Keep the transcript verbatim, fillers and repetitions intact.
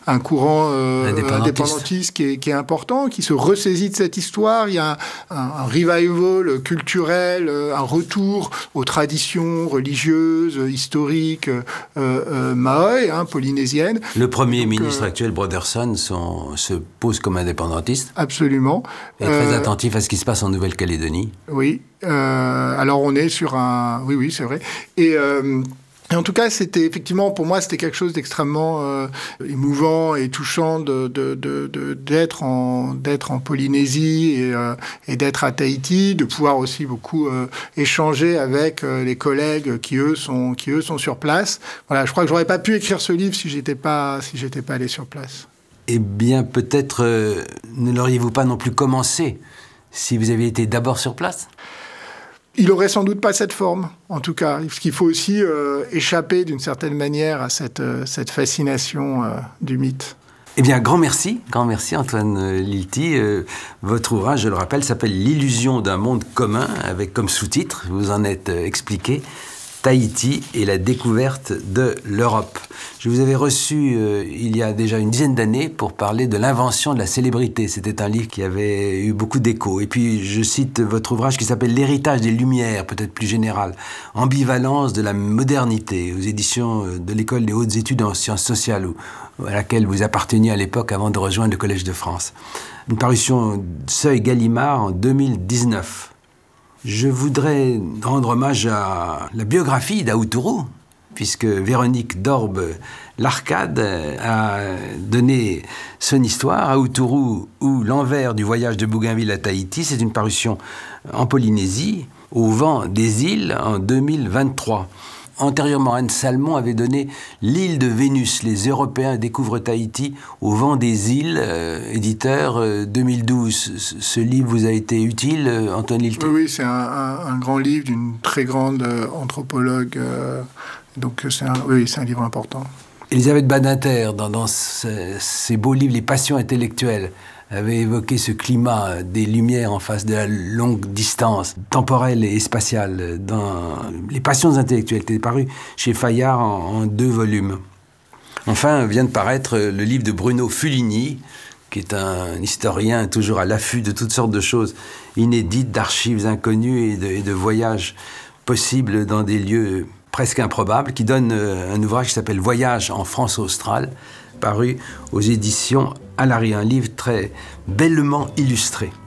un courant euh, indépendantiste, indépendantiste qui, est, qui est important, qui se ressaisit de cette histoire. Il y a un, un, un revival culturel, un retour aux traditions religieuses, historiques, euh, euh, maoï, hein, polynésiennes. Le premier Donc, ministre euh, actuel, Brotherson, son, se pose comme indépendantiste. Absolument. Et très euh, attentif à ce qui se passe en Nouvelle-Calédonie. Oui. Euh, alors on est sur un... Oui, oui, c'est vrai. Et... Euh, Et en tout cas, c'était effectivement, pour moi, c'était quelque chose d'extrêmement euh, émouvant et touchant de, de, de, de, d'être, en, d'être en Polynésie et, euh, et d'être à Tahiti, de pouvoir aussi beaucoup euh, échanger avec euh, les collègues qui eux, sont, qui, eux, sont sur place. Voilà, je crois que j'aurais pas pu écrire ce livre si j'étais pas, si j'étais pas allé sur place. Eh bien, peut-être euh, ne l'auriez-vous pas non plus commencé si vous aviez été d'abord sur place ? Il aurait sans doute pas cette forme, en tout cas. Parce qu'il faut aussi euh, échapper d'une certaine manière à cette, euh, cette fascination euh, du mythe. Eh bien, grand merci, grand merci Antoine Lilti. Euh, votre ouvrage, je le rappelle, s'appelle « L'illusion d'un monde commun » avec comme sous-titre, vous en êtes euh, expliqué, Tahiti et la découverte de l'Europe. Je vous avais reçu euh, il y a déjà une dizaine d'années pour parler de l'invention de la célébrité. C'était un livre qui avait eu beaucoup d'écho. Et puis, je cite votre ouvrage qui s'appelle « L'héritage des Lumières », peut-être plus général. « Ambivalence de la modernité » aux éditions de l'École des hautes études en sciences sociales, où, à laquelle vous apparteniez à l'époque avant de rejoindre le Collège de France. Une parution Seuil Gallimard en deux mille dix-neuf. Je voudrais rendre hommage à la biographie d'Aoutourou, puisque Véronique Dorbe-Larcade a donné son histoire. Aoutourou ou l'envers du voyage de Bougainville à Tahiti, c'est une parution en Polynésie, au vent des îles, en deux mille vingt-trois. Antérieurement, Anne Salmon avait donné L'île de Vénus, les Européens découvrent Tahiti au vent des îles, euh, éditeur euh, deux mille douze. Ce, ce livre vous a été utile, euh, Antoine Lilti ? Oui, oui, c'est un, un, un grand livre d'une très grande euh, anthropologue. Euh, donc, c'est un, oui, c'est un livre important. Elisabeth Badinter, dans, dans ce, ces beaux livres, Les passions intellectuelles, avait évoqué ce climat des Lumières en face de la longue distance temporelle et spatiale dans Les passions intellectuelles, qui est paru chez Fayard en, en deux volumes. Enfin, vient de paraître le livre de Bruno Fuligny, qui est un historien toujours à l'affût de toutes sortes de choses inédites, d'archives inconnues et de, et de voyages possibles dans des lieux presque improbables, qui donne un ouvrage qui s'appelle « Voyage en France australe », paru aux éditions Alary, un livre très bellement illustré.